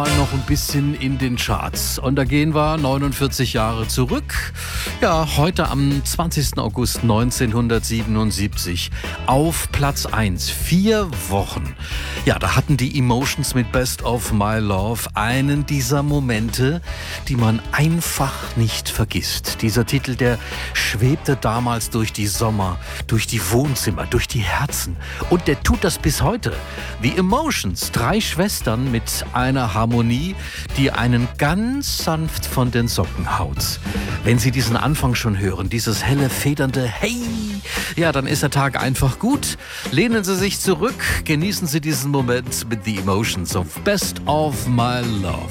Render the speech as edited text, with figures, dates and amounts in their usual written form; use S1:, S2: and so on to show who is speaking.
S1: Noch ein bisschen in den Charts. Und da gehen wir 49 Jahre zurück. Ja, heute am 20. August 1977 auf Platz 1. 4 Wochen. Ja, da hatten die Emotions mit Best of My Love einen dieser Momente, die man einfach nicht vergisst. Dieser Titel, der schwebte damals durch die Sommer, durch die Wohnzimmer, durch die Herzen. Und der tut das bis heute. The Emotions, 3 Schwestern mit einer Harmonie, die einen ganz sanft von den Socken haut. Wenn Sie diesen Anfang schon hören, dieses helle, federnde Hey, ja, dann ist der Tag einfach gut. Lehnen Sie sich zurück, genießen Sie diesen Moment mit The Emotions of Best of My Love.